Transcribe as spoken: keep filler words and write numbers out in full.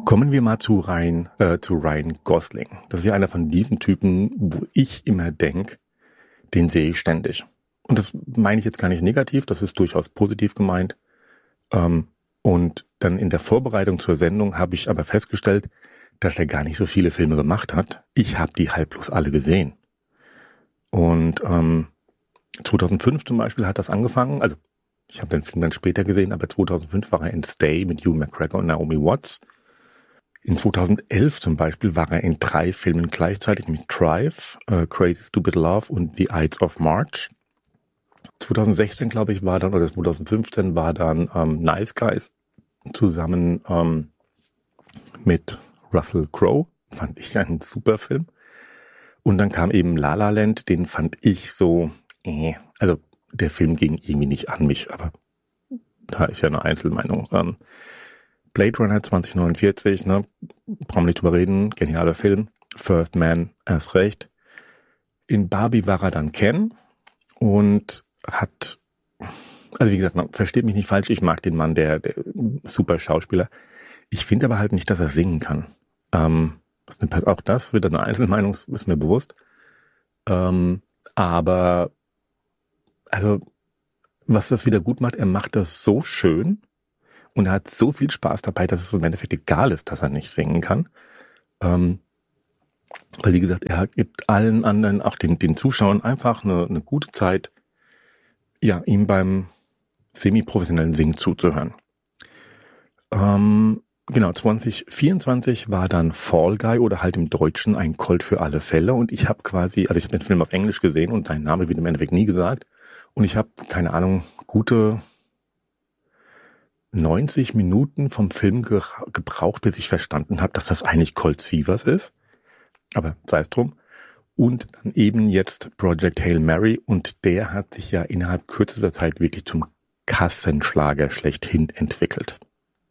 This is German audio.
Kommen wir mal zu Ryan, äh, zu Ryan Gosling. Das ist ja einer von diesen Typen, wo ich immer denke, den sehe ich ständig. Und das meine ich jetzt gar nicht negativ, das ist durchaus positiv gemeint. Ähm, und dann in der Vorbereitung zur Sendung habe ich aber festgestellt, dass er gar nicht so viele Filme gemacht hat. Ich habe die halb bloß alle gesehen. Und ähm, zweitausendfünf zum Beispiel hat das angefangen, also ich habe den Film dann später gesehen, aber zweitausendfünf war er in Stay mit Hugh McGregor und Naomi Watts. In zweitausendelf zum Beispiel war er in drei Filmen gleichzeitig mit Drive, äh, Crazy Stupid Love und The Ides of March. zweitausendsechzehn, glaube ich, war dann, oder zweitausendfünfzehn war dann ähm, Nice Guys zusammen ähm, mit Russell Crowe. Fand ich einen super Film. Und dann kam eben La La Land, den fand ich so, äh, also der Film ging irgendwie nicht an mich, aber da ist ja eine Einzelmeinung. Ähm, Blade Runner zwanzig neunundvierzig, ne, brauchen wir nicht drüber reden, genialer Film. First Man, erst recht. In Barbie war er dann Ken und hat, also wie gesagt, versteht mich nicht falsch, ich mag den Mann, der, der super Schauspieler. Ich finde aber halt nicht, dass er singen kann. Ähm, was eine, auch das wieder eine Einzelmeinung, ist mir bewusst. Ähm, aber also was das wieder gut macht, er macht das so schön und er hat so viel Spaß dabei, dass es im Endeffekt egal ist, dass er nicht singen kann. Ähm, weil wie gesagt, er gibt allen anderen, auch den, den Zuschauern einfach eine, eine gute Zeit, ja, ihm beim semi-professionellen Singen zuzuhören. Ähm, genau, zwanzig vierundzwanzig war dann Fall Guy oder halt im Deutschen ein Colt für alle Fälle und ich habe quasi, also ich habe den Film auf Englisch gesehen und sein Name wird im Endeffekt nie gesagt und ich habe, keine Ahnung, gute neunzig Minuten vom Film ge- gebraucht, bis ich verstanden habe, dass das eigentlich Colt Sievers ist, aber sei es drum. Und dann eben jetzt Project Hail Mary und der hat sich ja innerhalb kürzester Zeit wirklich zum Kassenschlager schlechthin entwickelt.